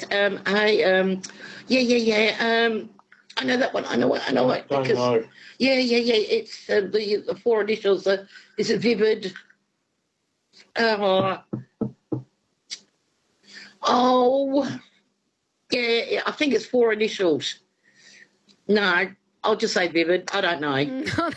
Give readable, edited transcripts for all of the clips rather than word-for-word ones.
I know that one. I know it. Don't know. Yeah. It's the four initials. Is it Vivid? Yeah, I think it's four initials. No, I'll just say Vivid. I don't know.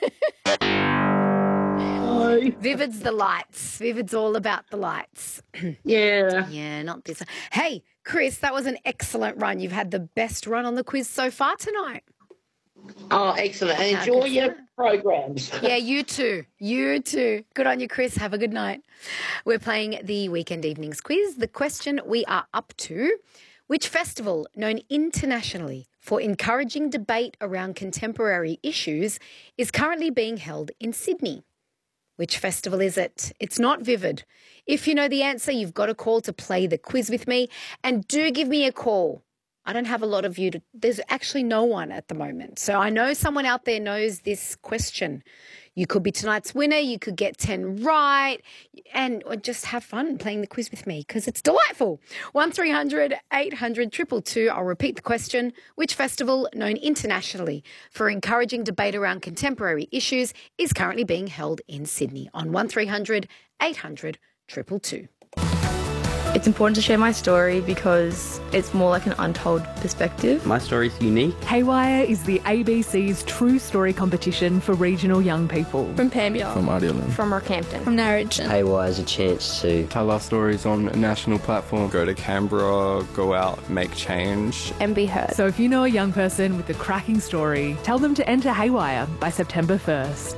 Vivid's the lights. Vivid's all about the lights. Yeah. Yeah, not this. Hey, Chris, that was an excellent run. You've had the best run on the quiz so far tonight. Oh, excellent. And enjoy your programs. Yeah, you too. You too. Good on you, Chris. Have a good night. We're playing the Weekend Evenings quiz. The question we are up to: which festival, known internationally for encouraging debate around contemporary issues, is currently being held in Sydney? Which festival is it? It's not Vivid. If you know the answer, you've got a call to play the quiz with me. And do give me a call. I don't have a lot of you. There's actually no one at the moment. So I know someone out there knows this question. You could be tonight's winner. You could get 10 right or just have fun playing the quiz with me because it's delightful. 1300 800 222. I'll repeat the question. Which festival, known internationally for encouraging debate around contemporary issues, is currently being held in Sydney? On 1300 800 222. It's important to share my story because it's more like an untold perspective. My story's unique. Haywire is the ABC's true story competition for regional young people. From Pambia. From Ardelan. From Rockhampton. From Narrogin. Haywire is a chance to tell our stories on a national platform. Go to Canberra, go out, make change. And be heard. So if you know a young person with a cracking story, tell them to enter Haywire by September 1st.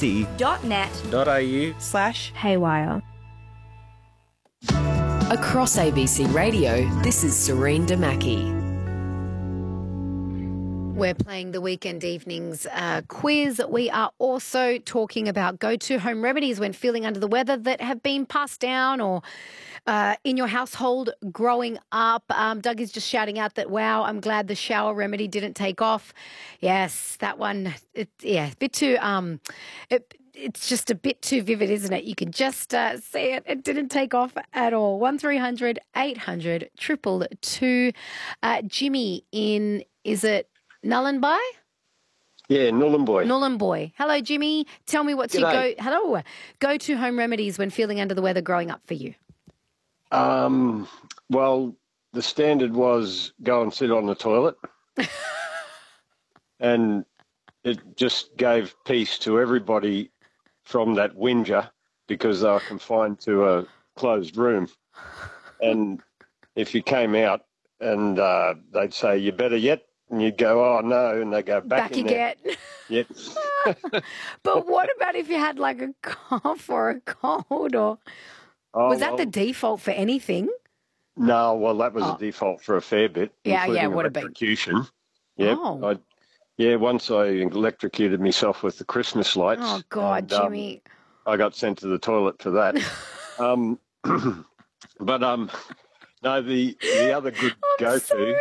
abc.net.au/Haywire. Across ABC Radio, this is Serene Damaki. We're playing the Weekend Evenings quiz. We are also talking about go-to home remedies when feeling under the weather that have been passed down or in your household growing up. Doug is just shouting out that, wow, I'm glad the shower remedy didn't take off. Yes, that one, a bit too... It's just a bit too vivid, isn't it? You can just see it. It didn't take off at all. 1300 800 222. Jimmy in, is it Nhulunbuy? Yeah, Nhulunbuy. Nhulunbuy. Hello, Jimmy. Tell me what's your go-to home remedies when feeling under the weather growing up for you. Well, the standard was go and sit on the toilet. And it just gave peace to everybody from that whinger because they were confined to a closed room. And if you came out and they'd say, you better yet? And you'd go, oh, no, and they go back in again. There. Yep. But what about if you had like a cough or a cold or was that the default for anything? No, well, that was a default for a fair bit. Yeah, what a bit. Electrocution. Yep. Oh. Once I electrocuted myself with the Christmas lights. Oh, God, and, Jimmy. I got sent to the toilet for that. But no, the other good go-to.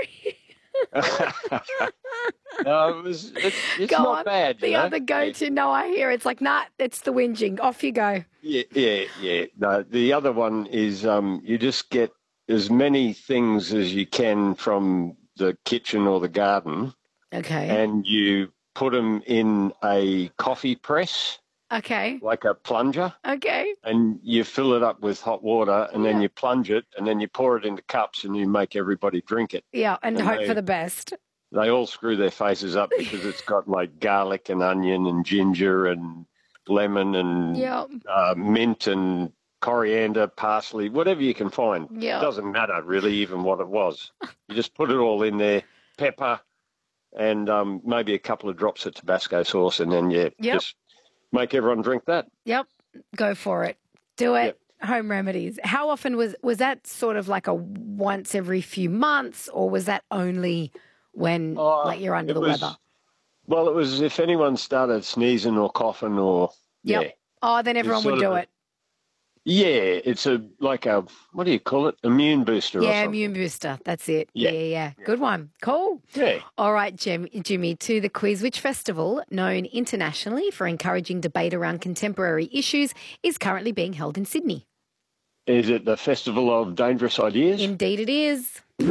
No, it's not bad. The other go-to, no, I hear. It's like, nah, it's the whinging. Off you go. Yeah. No, the other one is you just get as many things as you can from the kitchen or the garden. Okay. And you put them in a coffee press. Okay. Like a plunger. Okay. And you fill it up with hot water and then you plunge it and then you pour it into cups and you make everybody drink it. Yeah, and hope for the best. They all screw their faces up because it's got like garlic and onion and ginger and lemon and mint and coriander, parsley, whatever you can find. Yeah. It doesn't matter really even what it was. You just put it all in there, pepper, and maybe a couple of drops of Tabasco sauce, and then just make everyone drink that. Yep, go for it. Do it. Yep. Home remedies. How often was that sort of like a once every few months, or was that only when like you're under the weather? Well, it was if anyone started sneezing or coughing or Oh, then everyone would do it. Yeah, it's what do you call it? Immune booster. Yeah, immune booster. That's it. Yeah. Good one. Cool. Yeah. All right, Jimmy, to the quiz. Which festival, known internationally for encouraging debate around contemporary issues, is currently being held in Sydney? Is it the Festival of Dangerous Ideas? Indeed it is.